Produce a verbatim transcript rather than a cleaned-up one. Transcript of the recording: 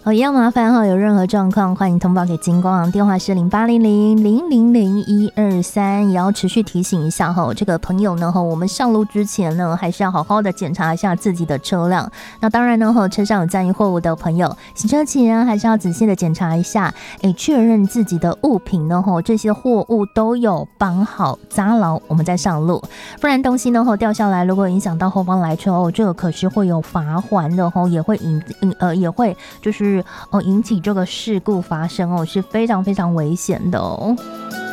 哦，一样麻烦哈，有任何状况欢迎通报给金光，电话是零八零零零零零一二三，也要持续提醒一下哈，这个朋友呢哈，我们上路之前呢，还是要好好的检查一下自己的车辆。那当然呢哈，车上有载运货物的朋友，洗车前还是要仔细的检查一下，哎，确认自己的物品呢哈，这些货物都有绑好扎牢，我们再上路，不然东西呢哈掉下来，如果影响到后方来车哦，这个可是会有罚锾的哈，也会引呃也会就是。哦，引起这个事故发生哦，是非常非常危险的哦。